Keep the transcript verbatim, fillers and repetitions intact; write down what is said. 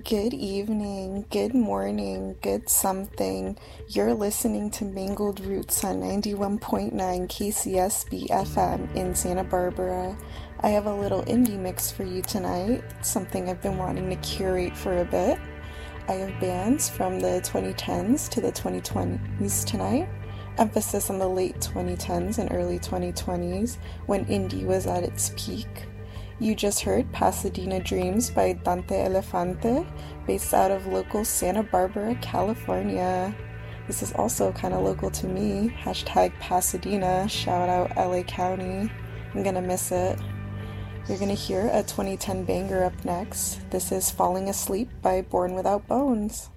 Good evening, good morning, good something. You're listening to Mangled Roots on ninety-one point nine K C S B F M in Santa Barbara. I have a little indie mix for you tonight, something I've been wanting to curate for a bit. I have bands from the twenty tens to the twenty twenties tonight. Emphasis on the late twenty tens and early twenty twenties, when indie was at its peak. You just heard Pasadena Dreams by Dante Elefante, based out of local Santa Barbara, California. This is also kind of local to me. Hashtag Pasadena, shout out L A County. I'm gonna miss it. You're gonna hear a twenty ten banger up next. This is Falling Asleep by Born Without Bones.